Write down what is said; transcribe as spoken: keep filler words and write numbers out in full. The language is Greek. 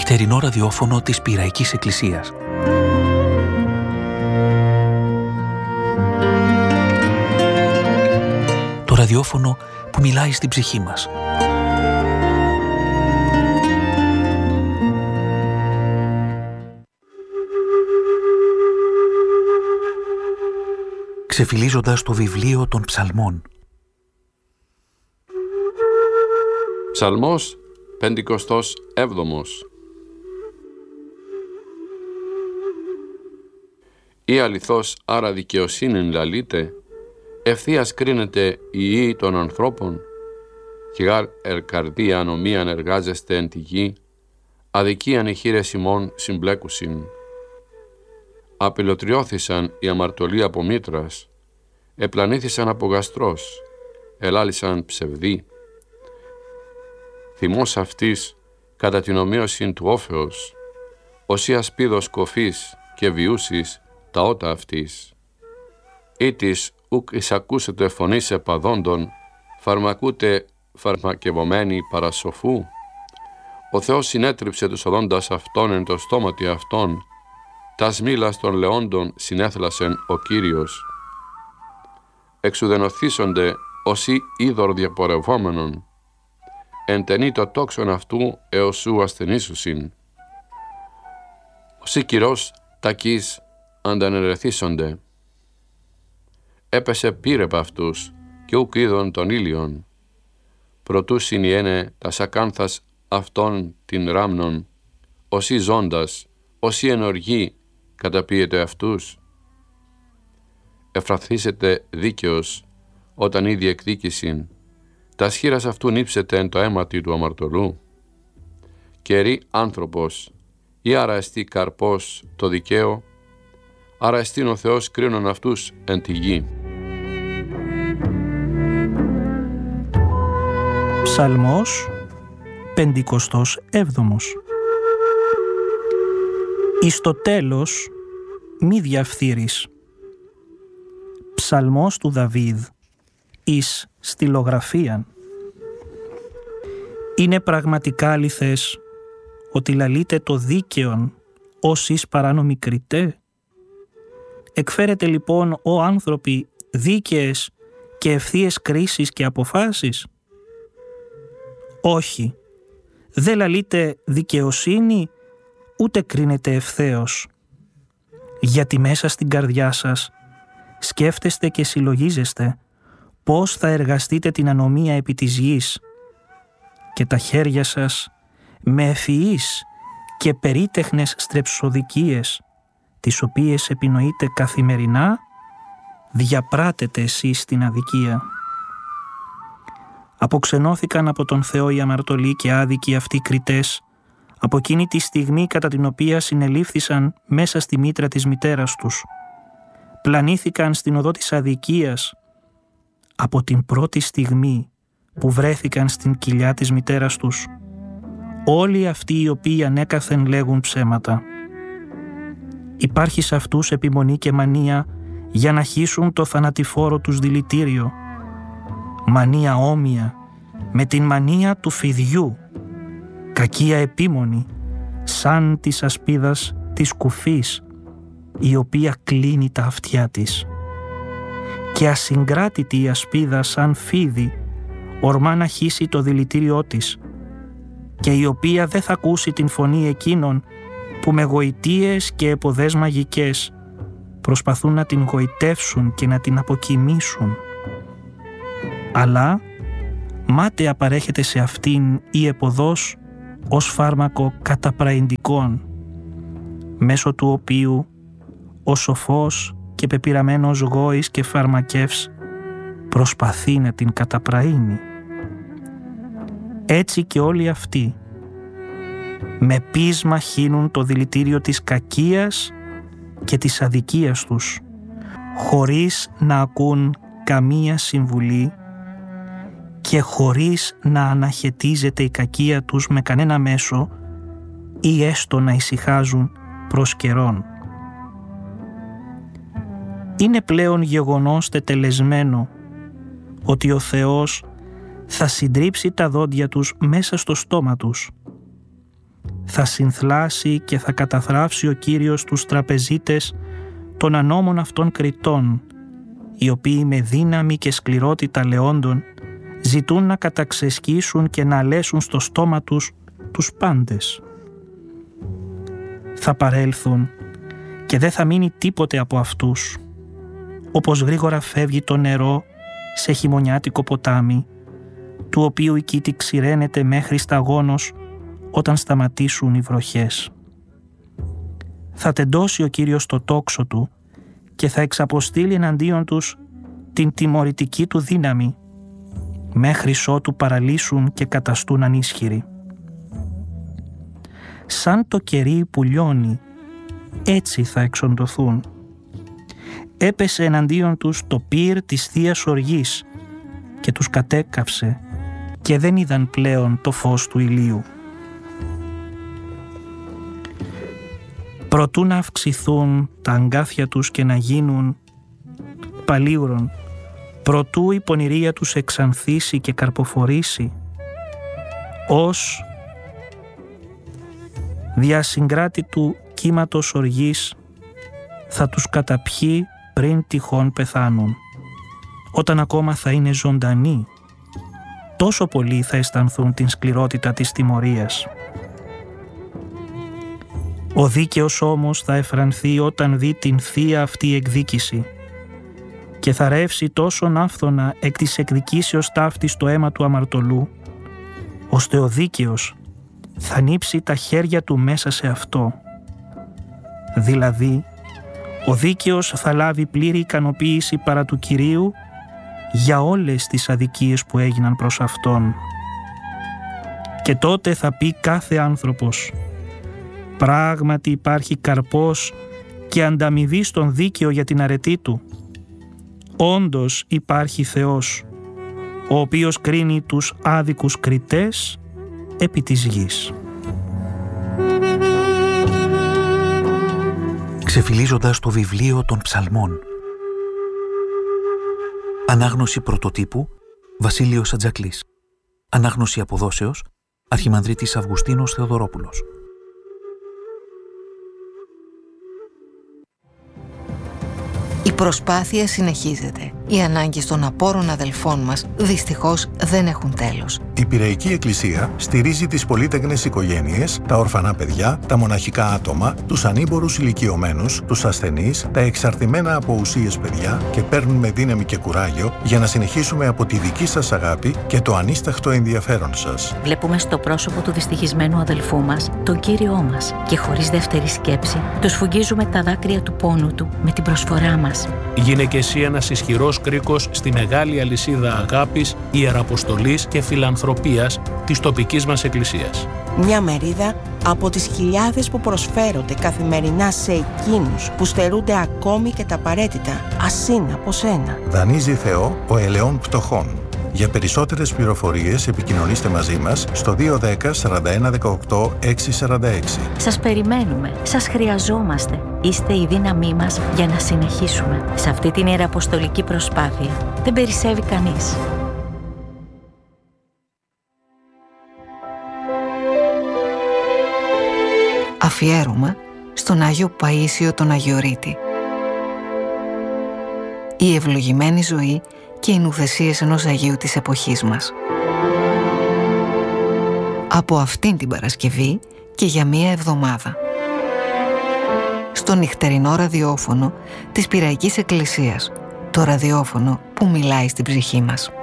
νυχτερινό ραδιόφωνο της Πειραϊκής Εκκλησίας. Το ραδιόφωνο που μιλάει στην ψυχή μας. Ξεφυλίζοντας το βιβλίο των ψαλμών. Ψαλμός πεντηκοστός έβδομος. Ή αληθώς άρα δικαιοσύνην λαλείτε, ευθείας κρίνεται η ή των ανθρώπων, και γάρ ερ καρδία ανομίαν εργάζεστε εν τη γη, αδικίαν οι χείρες ημών συμπλέκουσιν. Απελωτριώθησαν οι αμαρτωλοί από μήτρας, επλανήθησαν από γαστρός, ελάλησαν ψευδοί. Θυμός αυτής κατά την ομοίωσιν του όφεως, οσί ασπίδος κοφής και βιούσης τα ότα αυτής. Ήτης ουκ εισακούσετε φωνής επαδόντων, φαρμακούτε φαρμακευομένοι παρασοφού. Ο Θεός συνέτριψε τους οδόντας αυτών εν το στόματι αυτών, τας μήλας των λεόντων συνέθλασεν ο Κύριος. Εξουδενοθήσονται όσοι είδωρ διαπορευόμενον, εν ταινί το τόξον αυτού έως σου ασθενήσουσιν. Όσοι κυρός τακείς αντανερεθήσονται. Έπεσε πύρεπα αυτούς και ουκ είδων των ήλιων. Προτού συνιένε τας ακάνθας αυτών την ράμνων, όσοι ζώντας, όσοι εν οργή καταπίεται αυτούς. Εφραθήσετε δίκαιος όταν ήδη εκδίκησιν, τας χείρας αυτού νύψετε εν το αίματι του αμαρτωλού. Κερί άνθρωπος, ή άρα εστί καρπός το δικαίο, άρα εστίν ο Θεός κρίνων αυτούς εν τη γη. Ψαλμός πεντηκοστός έβδομος. Εις το τέλος μη διαφθείρεις. Ψαλμός του Δαβίδ εις στυλογραφίαν. Είναι πραγματικά αληθές ότι λαλείτε το δίκαιον ως εις παράνομοι κριτέ. Εκφέρετε λοιπόν, ο άνθρωποι, δίκαιες και ευθείες κρίσεις και αποφάσεις. Όχι, δεν λαλείτε δικαιοσύνη, ούτε κρίνετε ευθέως. Γιατί μέσα στην καρδιά σας σκέφτεστε και συλλογίζεστε πώς θα εργαστείτε την ανομία επί της γης, και τα χέρια σας με ευφυείς και περίτεχνες στρεψοδικίες, τις οποίες επινοείτε καθημερινά, διαπράτετε εσείς την αδικία. Αποξενώθηκαν από τον Θεό οι αμαρτωλοί και άδικοι αυτοί κριτές, από εκείνη τη στιγμή κατά την οποία συνελήφθησαν μέσα στη μήτρα της μητέρας τους. Πλανήθηκαν στην οδό της αδικίας από την πρώτη στιγμή που βρέθηκαν στην κοιλιά της μητέρας τους. Όλοι αυτοί οι οποίοι ανέκαθεν λέγουν ψέματα. Υπάρχει σε αυτούς επιμονή και μανία για να χύσουν το θανατηφόρο τους δηλητήριο. Μανία όμοια με την μανία του φιδιού, κακία επίμονη, σαν της ασπίδας της κουφής, η οποία κλείνει τα αυτιά της. Και ασυγκράτητη η ασπίδα σαν φίδι, ορμά να χύσει το δηλητήριό της, και η οποία δεν θα ακούσει την φωνή εκείνων που με γοητείες και επωδές μαγικές προσπαθούν να την γοητεύσουν και να την αποκοιμήσουν. Αλλά μάταια παρέχεται σε αυτήν η επωδός ως φάρμακο καταπραϊντικών, μέσω του οποίου ο σοφός και πεπειραμένος γόης και φαρμακεύς προσπαθεί να την καταπραίνει. Έτσι και όλοι αυτοί με πείσμα χύνουν το δηλητήριο της κακίας και της αδικίας τους, χωρίς να ακούν καμία συμβουλή και χωρίς να αναχαιτίζεται η κακία τους με κανένα μέσο ή έστω να ησυχάζουν προς καιρόν. Είναι πλέον γεγονός τετελεσμένο ότι ο Θεός θα συντρίψει τα δόντια τους μέσα στο στόμα τους Θα συνθλάσει και θα καταθράψει ο Κύριος τους τραπεζίτες των ανώμων αυτών κριτών, οι οποίοι με δύναμη και σκληρότητα λεόντων ζητούν να καταξεσκίσουν και να αλέσουν στο στόμα τους τους πάντες. Θα παρέλθουν και δεν θα μείνει τίποτε από αυτούς, όπως γρήγορα φεύγει το νερό σε χειμωνιάτικο ποτάμι, του οποίου η κήτη ξηραίνεται μέχρι σταγόνος όταν σταματήσουν οι βροχές. Θα τεντώσει ο Κύριος το τόξο του και θα εξαποστείλει εναντίον τους την τιμωρητική του δύναμη, μέχρι ότου παραλύσουν και καταστούν ανίσχυροι. Σαν το κερί που λιώνει, έτσι θα εξοντωθούν. Έπεσε εναντίον τους το πύρ της Θείας Οργής και τους κατέκαυσε και δεν είδαν πλέον το φως του ηλίου. Προτού να αυξηθούν τα αγκάθια τους και να γίνουν παλίγρον, προτού η πονηρία τους εξανθίσει και καρποφορήσει, ως διασυγκράτητου κύματος οργής θα τους καταπιεί πριν τυχόν πεθάνουν. Όταν ακόμα θα είναι ζωντανοί, τόσο πολύ θα αισθανθούν την σκληρότητα της τιμωρίας. Ο δίκαιος όμως θα εφρανθεί όταν δει την θεία αυτή εκδίκηση και θα ρεύσει τόσον άφθονα εκ της εκδικήσεως ταύτης το αίμα του αμαρτωλού, ώστε ο δίκαιος θα νύψει τα χέρια του μέσα σε αυτό. Δηλαδή, ο δίκαιος θα λάβει πλήρη ικανοποίηση παρά του Κυρίου για όλες τις αδικίες που έγιναν προς Αυτόν. Και τότε θα πει κάθε άνθρωπος: πράγματι υπάρχει καρπός και ανταμοιβή στον δίκαιο για την αρετή του. Όντως υπάρχει Θεός, ο οποίος κρίνει τους άδικους κριτές επί της γης. Ξεφυλίζοντας το βιβλίο των Ψαλμών. Ανάγνωση πρωτοτύπου Βασίλειος Ατζακλής. Ανάγνωση αποδόσεως Αρχιμανδρίτης Αυγουστίνος Θεοδωρόπουλος. Η προσπάθεια συνεχίζεται. Οι ανάγκες των απόρων αδελφών μας δυστυχώς δεν έχουν τέλος. Η Πειραϊκή Εκκλησία στηρίζει τις πολύτεκνες οικογένειες, τα ορφανά παιδιά, τα μοναχικά άτομα, τους ανήμπορους ηλικιωμένους, τους ασθενείς, τα εξαρτημένα από ουσίες παιδιά και παίρνουν με δύναμη και κουράγιο για να συνεχίσουμε από τη δική σας αγάπη και το ανίσταχτο ενδιαφέρον σας. Βλέπουμε στο πρόσωπο του δυστυχισμένου αδελφού μας τον Κύριό μας και χωρίς δεύτερη σκέψη του σφουγγίζουμε τα δάκρυα του πόνου του με την προσφορά μας. Γίνε και εσύ ένας ισχυρός κρίκος στη μεγάλη αλυσίδα αγάπης, ιεραποστολής και φιλανθρωπίας της τοπικής μας εκκλησίας. Μια μερίδα από τις χιλιάδες που προσφέρονται καθημερινά σε εκείνους που στερούνται ακόμη και τα απαραίτητα, ασύν από σένα. Δανείζει Θεό ο ελαιών πτωχών. Για περισσότερες πληροφορίες επικοινωνήστε μαζί μας στο δύο ένα μηδέν σαράντα ένα δεκαοκτώ εξακόσια σαράντα έξι. Σας περιμένουμε, σας χρειαζόμαστε. Είστε η δύναμή μας για να συνεχίσουμε. Σε αυτή την ιεραποστολική προσπάθεια δεν περισσεύει κανείς. Αφιέρωμα στον Άγιο Παΐσιο τον Αγιορείτη. Η ευλογημένη ζωή και οι νουθεσίες ενός Αγίου της εποχής μας. Από αυτήν την Παρασκευή και για μία εβδομάδα. Στο νυχτερινό ραδιόφωνο της Πειραϊκής Εκκλησίας. Το ραδιόφωνο που μιλάει στην ψυχή μας.